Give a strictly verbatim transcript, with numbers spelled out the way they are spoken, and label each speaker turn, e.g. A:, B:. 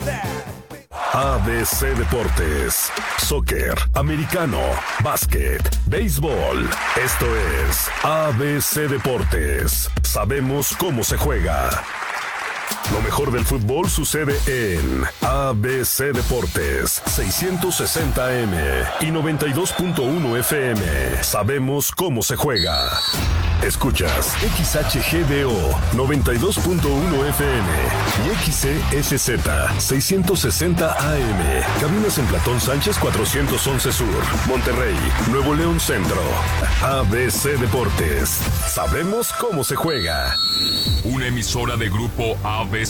A: A B C Deportes, soccer, americano, básquet, béisbol. Esto es A B C Deportes. Sabemos cómo se juega. Lo mejor del fútbol sucede en A B C Deportes, seiscientos sesenta A M y noventa y dos punto uno F M. Sabemos cómo se juega. Escuchas X H G D O noventa y dos punto uno F M y X C S Z seiscientos sesenta A M. Cabinas en Platón Sánchez cuatrocientos once Sur, Monterrey, Nuevo León Centro. A B C Deportes. Sabemos cómo se juega.
B: Una emisora de Grupo A B C.